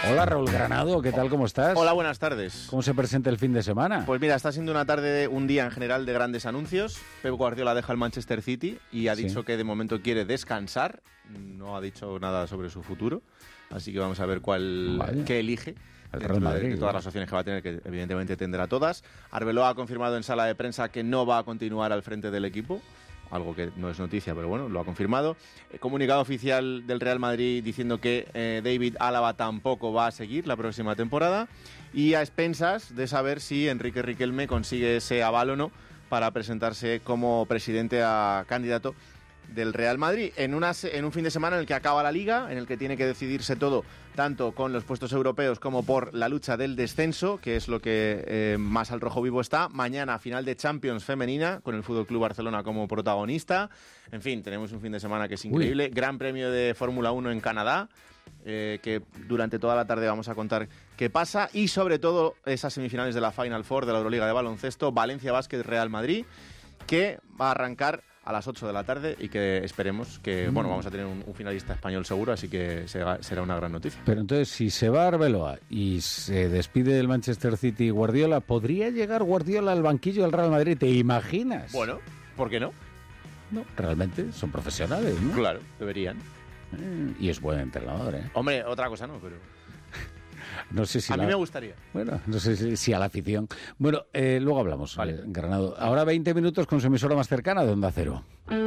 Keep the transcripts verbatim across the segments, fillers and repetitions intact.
Hola Raúl Granado, ¿qué tal? ¿Cómo estás? Hola, buenas tardes. ¿Cómo se presenta el fin de semana? Pues mira, está siendo una tarde, un día en general de grandes anuncios. Pep Guardiola deja el Manchester City y ha Sí. dicho que de momento quiere descansar. No ha dicho nada sobre su futuro, así que vamos a ver cuál Vaya. qué elige. El Dentro Real Madrid, de, de todas ¿no? las opciones que va a tener, que evidentemente tendrá todas. Arbeloa ha confirmado en sala de prensa que no va a continuar al frente del equipo, algo que no es noticia, pero bueno, lo ha confirmado. Eh, comunicado oficial del Real Madrid diciendo que eh, David Álava tampoco va a seguir la próxima temporada, y a expensas de saber si Enrique Riquelme consigue ese aval o no para presentarse como presidente a candidato del Real Madrid en, una, en un fin de semana en el que acaba la Liga, en el que tiene que decidirse todo, tanto con los puestos europeos como por la lucha del descenso, que es lo que eh, más al rojo vivo está. Mañana final de Champions femenina, con el F C Barcelona como protagonista. En fin, tenemos un fin de semana que es increíble. Uy. Gran premio de Fórmula uno en Canadá, eh, que durante toda la tarde vamos a contar qué pasa, y sobre todo esas semifinales de la Final Four de la Euroliga de baloncesto, Valencia Basket Real Madrid, que va a arrancar a las ocho de la tarde y que esperemos que, mm. bueno, vamos a tener un, un finalista español seguro, así que será, será una gran noticia. Pero entonces, si se va Arbeloa y se despide del Manchester City Guardiola, ¿podría llegar Guardiola al banquillo del Real Madrid? ¿Te imaginas? Bueno, ¿por qué no? No, realmente son profesionales, ¿no? Claro, deberían. Eh, y es buen entrenador, ¿eh? Hombre, otra cosa no, pero... No sé si a la... mí me gustaría. Bueno, no sé si, si a la afición. Bueno, eh, luego hablamos, vale. eh, Granado. Ahora veinte minutos con su emisora más cercana de Onda Cero.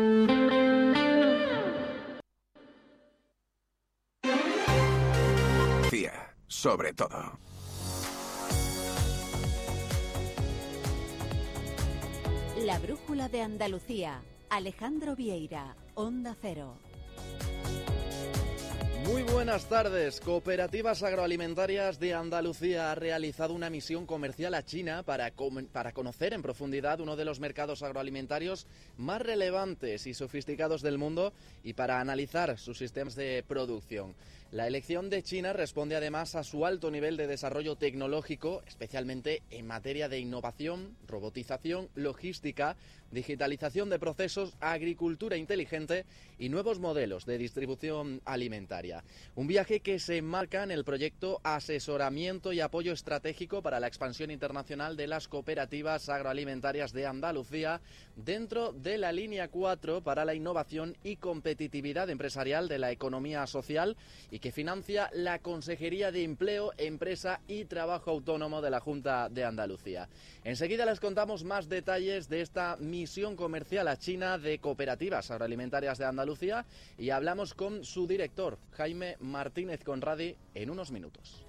C I A, sobre todo. La brújula de Andalucía. Alejandro Vieira, Onda Cero. Muy buenas tardes. Cooperativas Agroalimentarias de Andalucía ha realizado una misión comercial a China para, para conocer en profundidad uno de los mercados agroalimentarios más relevantes y sofisticados del mundo y para analizar sus sistemas de producción. La elección de China responde además a su alto nivel de desarrollo tecnológico, especialmente en materia de innovación, robotización, logística, digitalización de procesos, agricultura inteligente y nuevos modelos de distribución alimentaria. Un viaje que se enmarca en el proyecto Asesoramiento y Apoyo Estratégico para la Expansión Internacional de las Cooperativas Agroalimentarias de Andalucía, dentro de la línea cuatro para la innovación y competitividad empresarial de la economía social, y que financia la Consejería de Empleo, Empresa y Trabajo Autónomo de la Junta de Andalucía. Enseguida les contamos más detalles de esta misión comercial a China de Cooperativas Agroalimentarias de Andalucía, y hablamos con su director, Jaime Martínez Conradi, en unos minutos.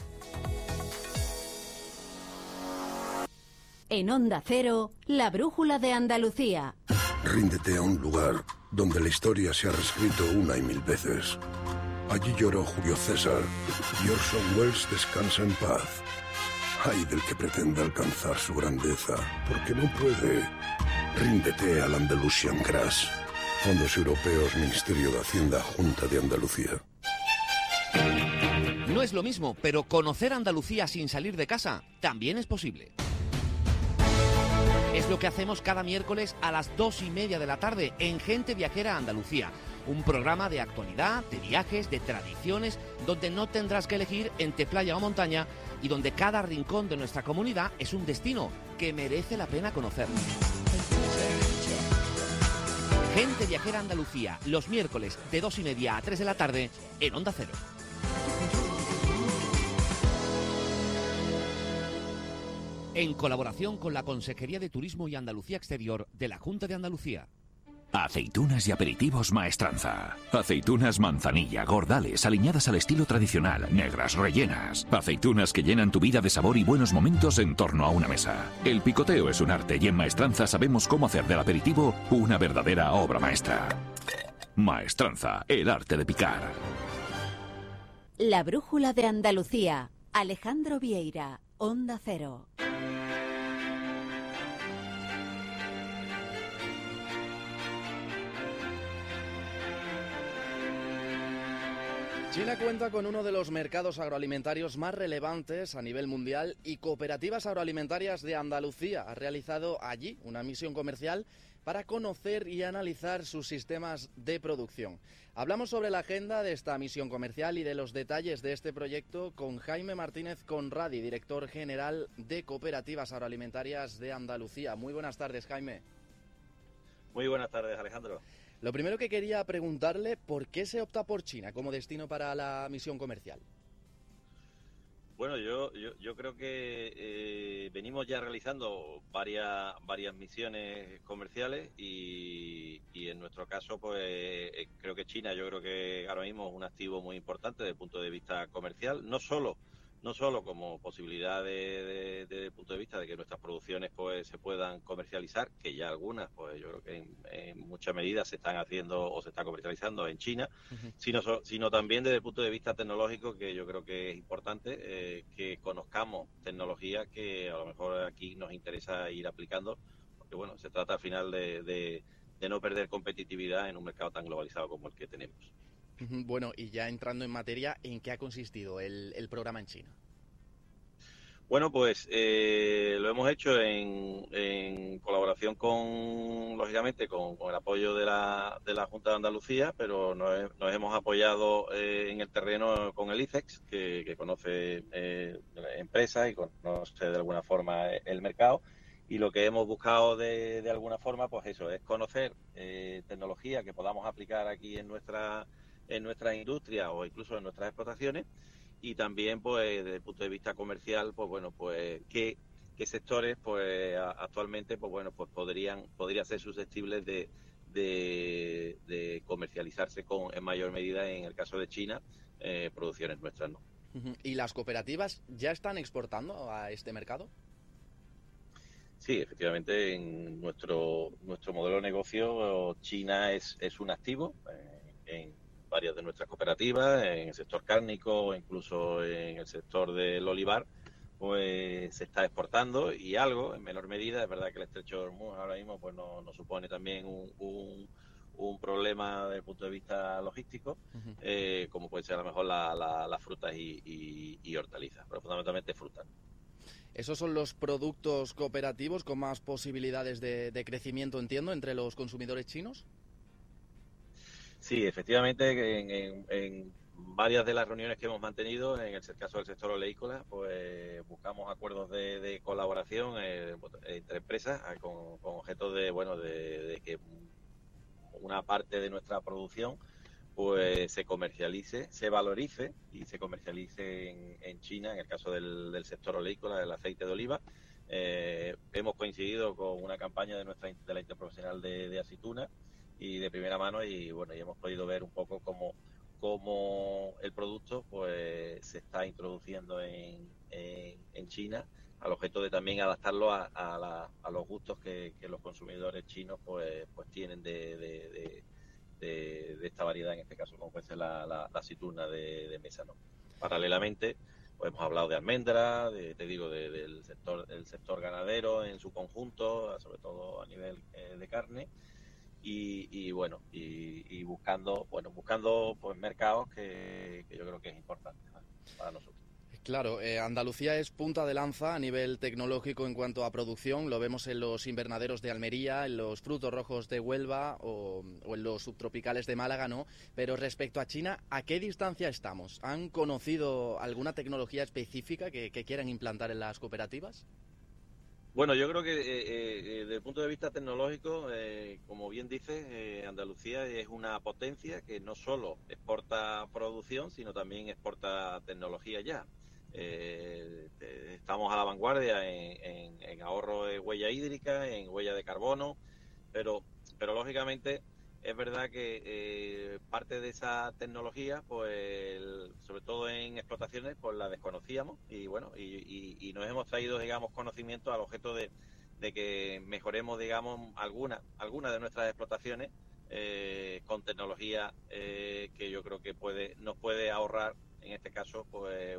En Onda Cero, la brújula de Andalucía. Ríndete a un lugar donde la historia se ha reescrito una y mil veces. Allí lloró Julio César y Orson Welles descansa en paz. Ay del que pretenda alcanzar su grandeza, porque no puede. Ríndete al Andalusian Crash. Fondos Europeos, Ministerio de Hacienda, Junta de Andalucía. No es lo mismo, pero conocer Andalucía sin salir de casa también es posible. Es lo que hacemos cada miércoles a las dos y media de la tarde en Gente Viajera Andalucía. Un programa de actualidad, de viajes, de tradiciones, donde no tendrás que elegir entre playa o montaña y donde cada rincón de nuestra comunidad es un destino que merece la pena conocer. Gente Viajera Andalucía, los miércoles de dos y media a tres de la tarde en Onda Cero. En colaboración con la Consejería de Turismo y Andalucía Exterior de la Junta de Andalucía. Aceitunas y aperitivos Maestranza. Aceitunas manzanilla, gordales, aliñadas al estilo tradicional, negras, rellenas. Aceitunas que llenan tu vida de sabor y buenos momentos en torno a una mesa. El picoteo es un arte y en Maestranza sabemos cómo hacer del aperitivo una verdadera obra maestra. Maestranza, el arte de picar. La brújula de Andalucía. Alejandro Vieira, Onda Cero. China cuenta con uno de los mercados agroalimentarios más relevantes a nivel mundial y Cooperativas Agroalimentarias de Andalucía ha realizado allí una misión comercial para conocer y analizar sus sistemas de producción. Hablamos sobre la agenda de esta misión comercial y de los detalles de este proyecto con Jaime Martínez Conradi, director general de Cooperativas Agroalimentarias de Andalucía. Muy buenas tardes, Jaime. Muy buenas tardes, Alejandro. Lo primero que quería preguntarle, ¿por qué se opta por China como destino para la misión comercial? Bueno, yo, yo, yo creo que eh, venimos ya realizando varias varias misiones comerciales y, y en nuestro caso, pues eh, creo que China, yo creo que ahora mismo es un activo muy importante desde el punto de vista comercial, no solo no solo como posibilidad de, de, de, de punto de vista de que nuestras producciones pues se puedan comercializar, que ya algunas, pues yo creo que en, en muchas medidas se están haciendo o se está comercializando en China, uh-huh. sino, sino también desde el punto de vista tecnológico, que yo creo que es importante eh, que conozcamos tecnología que a lo mejor aquí nos interesa ir aplicando, porque bueno, se trata al final de, de, de no perder competitividad en un mercado tan globalizado como el que tenemos. Bueno, y ya entrando en materia, ¿en qué ha consistido el, el programa en China? Bueno, pues eh, lo hemos hecho en, en colaboración con, lógicamente, con, con el apoyo de la, de la Junta de Andalucía, pero nos, nos hemos apoyado eh, en el terreno con el I C E X, que, que conoce eh, empresas y conoce de alguna forma el mercado. Y lo que hemos buscado de, de alguna forma, pues eso, es conocer eh, tecnología que podamos aplicar aquí en nuestra en nuestra industria o incluso en nuestras explotaciones, y también pues desde el punto de vista comercial, pues bueno, pues qué, qué sectores pues actualmente pues bueno pues podrían podría ser susceptibles de, de, de comercializarse con en mayor medida, en el caso de China, eh, producciones nuestras, ¿no? ¿Y las cooperativas ya están exportando a este mercado? Sí, efectivamente, en nuestro nuestro modelo de negocio China es, es un activo eh, en varias de nuestras cooperativas, en el sector cárnico, incluso en el sector del olivar, pues se está exportando, y algo, en menor medida. Es verdad que el estrecho de Hormuz ahora mismo pues no, no supone también un, un, un problema desde el punto de vista logístico, uh-huh. eh, como puede ser a lo mejor la, la, las frutas y, y, y hortalizas, pero fundamentalmente frutas. ¿Esos son los productos cooperativos con más posibilidades de, de crecimiento, entiendo, entre los consumidores chinos? Sí, efectivamente, en, en, en varias de las reuniones que hemos mantenido, en el caso del sector oleícola, pues buscamos acuerdos de, de colaboración eh, entre empresas con, con objeto de, bueno, de, de que una parte de nuestra producción pues se comercialice, se valorice y se comercialice en, en China, en el caso del, del sector oleícola, del aceite de oliva. Eh, hemos coincidido con una campaña de nuestra de la Interprofesional de, de aceituna, y de primera mano, y bueno, y hemos podido ver un poco cómo, cómo el producto pues se está introduciendo en, en, en China, al objeto de también adaptarlo a, a, la, a los gustos que, que los consumidores chinos pues pues tienen de, de, de, de, de esta variedad, en este caso como puede ser la, la, la aceituna de, de mesa, ¿no? Paralelamente, pues hemos hablado de almendra, de, te digo, de, del sector del sector ganadero en su conjunto, sobre todo a nivel eh, de carne. Y, y bueno, y, y buscando, bueno, buscando pues mercados que, que yo creo que es importante, ¿no?, para nosotros. Claro, eh, Andalucía es punta de lanza a nivel tecnológico en cuanto a producción. Lo vemos en los invernaderos de Almería, en los frutos rojos de Huelva o, o en los subtropicales de Málaga, ¿no? Pero respecto a China, ¿a qué distancia estamos? ¿Han conocido alguna tecnología específica que, que quieran implantar en las cooperativas? Bueno, yo creo que eh, eh, desde el punto de vista tecnológico, eh, como bien dices, eh, Andalucía es una potencia que no solo exporta producción, sino también exporta tecnología ya. Eh, estamos a la vanguardia en, en, en ahorro de huella hídrica, en huella de carbono, pero, pero lógicamente es verdad que eh, parte de esa tecnología, pues sobre todo en explotaciones, pues la desconocíamos, y bueno, y, y, y nos hemos traído, digamos, conocimiento al objeto de, de que mejoremos, digamos, algunas algunas de nuestras explotaciones eh, con tecnología eh, que yo creo que puede nos puede ahorrar, en este caso, pues